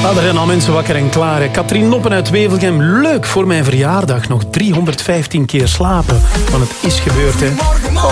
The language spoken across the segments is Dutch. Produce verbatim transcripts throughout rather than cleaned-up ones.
Ah, er zijn al mensen wakker en klaar. Hè. Katrien Noppen uit Wevelgem. Leuk voor mijn verjaardag. Nog driehonderdvijftien keer slapen. Want het is gebeurd, hè. Oh.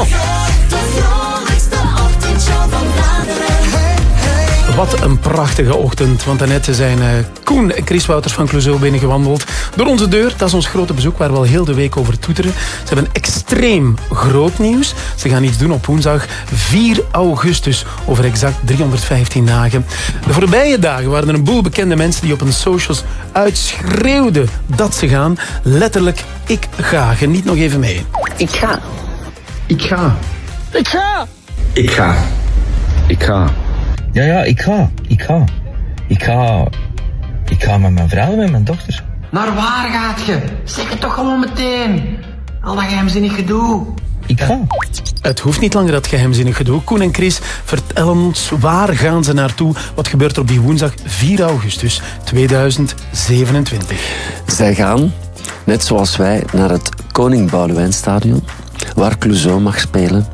Wat een prachtige ochtend. Want daarnet zijn uh, Koen en Chris Wouters van Clouseau binnengewandeld. Door onze deur. Dat is ons grote bezoek waar we al heel de week over toeteren. Ze hebben extreem groot nieuws. Ze gaan iets doen op woensdag vier augustus. Over exact driehonderdvijftien dagen. De voorbije dagen waren er een boel bekende mensen die op hun socials uitschreeuwden dat ze gaan. Letterlijk, ik ga. Geniet nog even mee. Ik ga. Ik ga. Ik ga. Ik ga. Ik ga. Ja, ja, ik ga. Ik ga. Ik ga... Ik ga met mijn vrouw en met mijn dochter. Naar waar gaat je? Zeg het toch gewoon meteen. Al dat geheimzinnig gedoe. Ik ga. Het hoeft niet langer dat geheimzinnig gedoe. Koen en Chris vertellen ons waar gaan ze naartoe. Wat gebeurt er op die woensdag vier augustus tweeduizend zevenentwintig. Zij gaan, net zoals wij, naar het Koning Boudewijnstadion, waar Clouseau mag spelen.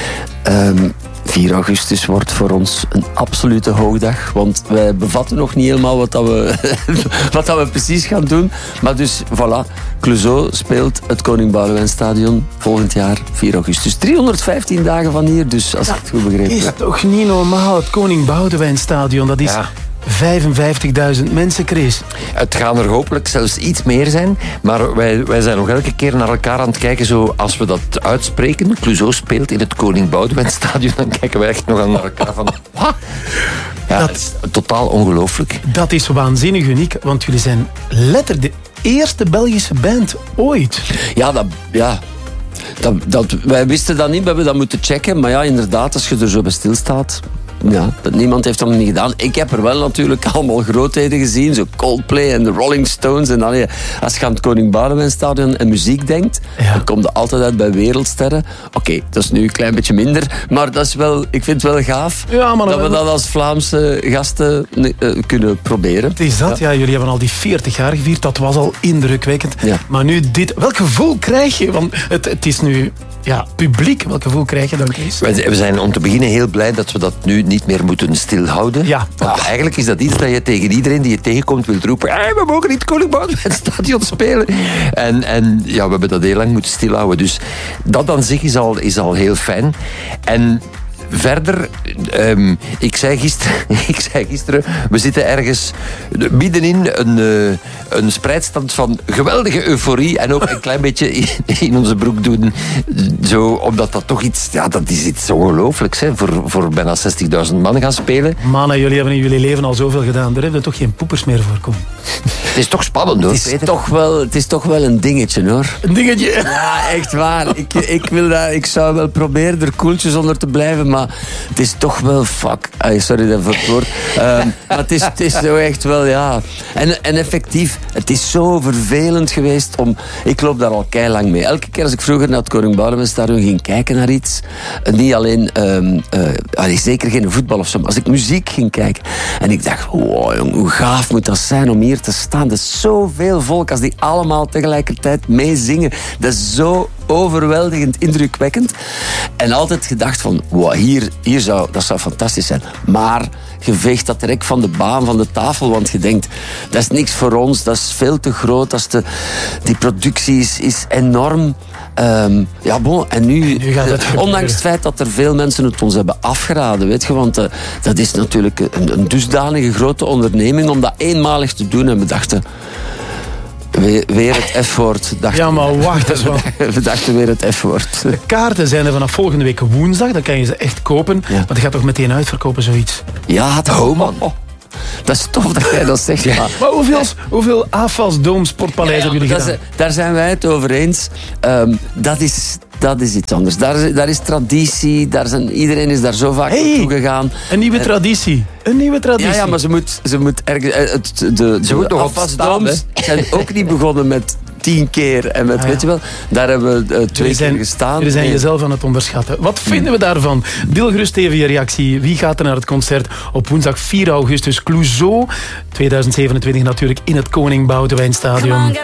Um, vier augustus wordt voor ons een absolute hoogdag, want wij bevatten nog niet helemaal wat, dat we, wat dat we precies gaan doen. Maar dus, voilà, Clouseau speelt het Koning Boudewijnstadion volgend jaar, vier augustus. driehonderdvijftien dagen van hier, dus als ik het goed begrepen heb. Is toch niet normaal, het Koning Boudewijnstadion, dat is... Ja. vijfenvijftigduizend mensen, Chris. Het gaan er hopelijk zelfs iets meer zijn. Maar wij, wij zijn nog elke keer naar elkaar aan het kijken. Zo als we dat uitspreken. Clouseau speelt in het Koning Boudewijnstadion. Dan kijken wij echt nog aan naar elkaar van... Wat? Ja, dat is totaal ongelooflijk. Dat is waanzinnig uniek. Want jullie zijn letterlijk de eerste Belgische band ooit. Ja, dat... Ja. Dat, dat, wij wisten dat niet, we hebben dat moeten checken. Maar ja, inderdaad, als je er zo bij stilstaat... Ja, dat, niemand heeft dat nog niet gedaan. Ik heb er wel natuurlijk allemaal grootheden gezien. Zo Coldplay en de Rolling Stones. En allee, als je aan het Koning Boudewijnstadion en muziek denkt... Ja. Dan komt het altijd uit bij wereldsterren. Oké, okay, dat is nu een klein beetje minder. Maar dat is wel, ik vind het wel gaaf... Ja, maar dat we dat als Vlaamse gasten uh, kunnen proberen. Het is dat, ja. ja. Jullie hebben al die veertig jaar gevierd. Dat was al indrukwekkend. Ja. Maar nu dit... Welk gevoel krijg je? Want het, het is nu... Ja, publiek. Welk gevoel krijg je dan, Chris? We zijn om te beginnen heel blij dat we dat nu niet meer moeten stilhouden. Ja. Want ah. eigenlijk is dat iets dat je tegen iedereen die je tegenkomt wilt roepen. Hey, we mogen niet Koning Boudewijnstadion spelen. En, en ja, we hebben dat heel lang moeten stilhouden. Dus dat aan zich is al, is al heel fijn. En... Verder, um, ik, zei gisteren, ik zei gisteren, we zitten ergens middenin een, uh, een spreidstand van geweldige euforie en ook een klein beetje in, in onze broek doen. Zo, omdat dat toch iets, ja, dat is iets ongelooflijks, hè, voor, voor bijna zestigduizend man gaan spelen. Mannen, jullie hebben in jullie leven al zoveel gedaan. Daar hebben toch geen poepers meer voor komen. Het is toch spannend, hoor. Het is, toch wel, het is toch wel een dingetje, hoor. Een dingetje? Ja, echt waar. Ik, ik, wil dat, ik zou wel proberen er koeltjes onder te blijven, maar het is toch wel fuck. Ay, sorry voor het woord. Um, maar het is, het is zo echt wel, ja. En, en effectief, het is zo vervelend geweest om... Ik loop daar al keilang mee. Elke keer als ik vroeger naar het Koning Boudewijnstadion ging kijken naar iets, niet alleen, um, uh, allee, zeker geen voetbal of zo, maar als ik muziek ging kijken en ik dacht, wow, jong, hoe gaaf moet dat zijn om hier te staan. Dat is zoveel volk als die allemaal tegelijkertijd meezingen. Dat is zo overweldigend indrukwekkend. En altijd gedacht van, wow, hier, hier zou, dat zou fantastisch zijn. Maar je veegt dat direct van de baan, van de tafel, want je denkt, dat is niks voor ons, dat is veel te groot, dat is te, die productie is, is enorm. Um, ja, bon, en nu, en nu gaat het ondanks het feit dat er veel mensen het ons hebben afgeraden, weet je, want uh, dat is natuurlijk een, een dusdanige grote onderneming om dat eenmalig te doen. En we dachten, weer, weer het F-woord. Ja, maar wacht eens wel. We dachten weer het F-woord. De kaarten zijn er vanaf volgende week woensdag, dan kan je ze echt kopen. Ja. Maar dat gaat toch meteen uitverkopen, zoiets? Ja, het oh, man. Oh. Dat is tof dat jij dat zegt. Ja. Maar hoeveel, hoeveel A F A S Dome Sportpaleis ja, ja, hebben jullie gedaan? Is, daar zijn wij het over eens. Um, dat, is, dat is iets anders. Daar is, daar is traditie. Daar zijn, iedereen is daar zo vaak hey, naartoe gegaan. Een nieuwe traditie. Een nieuwe traditie. Ja, ja, maar ze moet, ze moet ergens... Het, de de, de A F A S Domes zijn ook niet begonnen met... tien keer. En met, ah, ja. weet je wel, daar hebben we uh, twee zijn, keer gestaan. Jullie zijn nee. jezelf aan het onderschatten. Wat vinden we daarvan? Deel gerust even je reactie. Wie gaat er naar het concert op woensdag vier augustus? Clouseau, tweeduizend zevenentwintig natuurlijk in het Koning Boudewijnstadion.